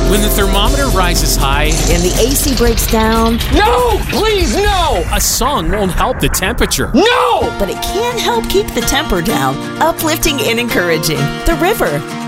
When the thermometer rises high and the AC breaks down. No! Please, no! a song won't help the temperature. No! But it can help keep the temper down, uplifting and encouraging. The River,